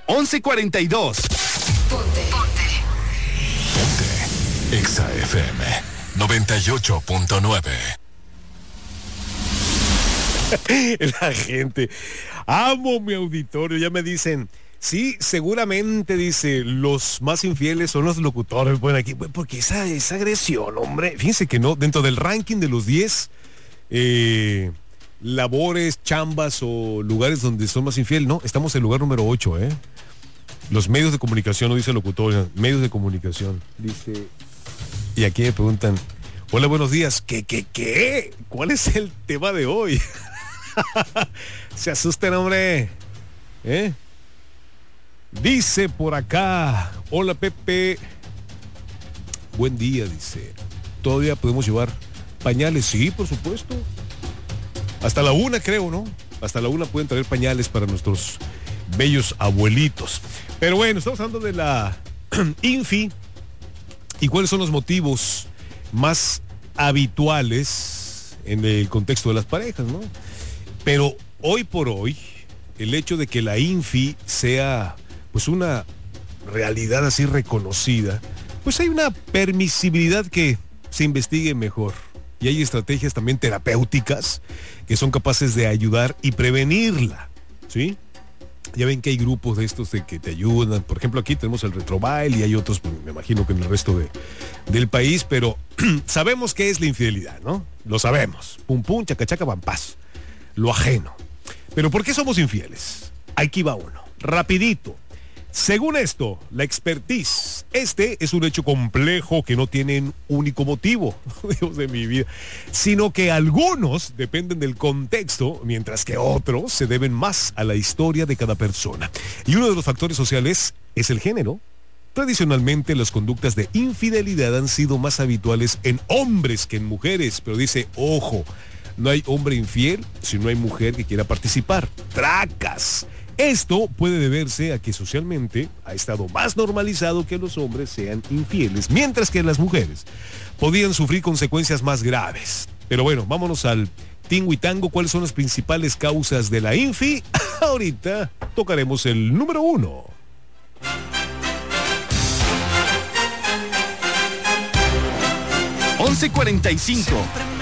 11:42. Ponte. Exa FM 98.9. La gente, amo mi auditorio, ya me dicen, sí, seguramente, dice, los más infieles son los locutores. Bueno, aquí, porque esa agresión, hombre, fíjense que no, dentro del ranking de los 10 labores, chambas o lugares donde son más infieles, no, estamos en el lugar número 8, Los medios de comunicación, no dice locutor, medios de comunicación, dice, y aquí me preguntan, hola, buenos días, ¿qué? ¿Cuál es el tema de hoy? Se asusten, hombre. Dice por acá, hola Pepe, buen día, dice, ¿todavía podemos llevar pañales? Sí, por supuesto. Hasta la 1, creo, ¿no? Hasta la 1 pueden traer pañales para nuestros bellos abuelitos. Pero bueno, estamos hablando de la INFI y cuáles son los motivos más habituales en el contexto de las parejas, ¿no? Pero hoy por hoy, el hecho de que la INFI sea pues una realidad así reconocida, pues hay una permisibilidad que se investigue mejor. Y hay estrategias también terapéuticas que son capaces de ayudar y prevenirla, ¿sí? Ya ven que hay grupos de estos de que te ayudan. Por ejemplo, aquí tenemos el Retrobail y hay otros, pues, me imagino que en el resto del país, pero sabemos qué es la infidelidad, ¿no? Lo sabemos. Pum, pum, chaca, chaca, pam, paz. Lo ajeno. Pero ¿por qué somos infieles? Aquí va uno. Rapidito. Según esto, la expertise, este es un hecho complejo que no tiene un único motivo, Dios de mi vida, sino que algunos dependen del contexto, mientras que otros se deben más a la historia de cada persona. Y uno de los factores sociales es el género. Tradicionalmente, las conductas de infidelidad han sido más habituales en hombres que en mujeres, pero dice, ojo, no hay hombre infiel si no hay mujer que quiera participar. ¡Tracas! Esto puede deberse a que socialmente ha estado más normalizado que los hombres sean infieles, mientras que las mujeres podían sufrir consecuencias más graves. Pero bueno, vámonos al tingo y tango. ¿Cuáles son las principales causas de la infi? Ahorita tocaremos el número 1. $11:45.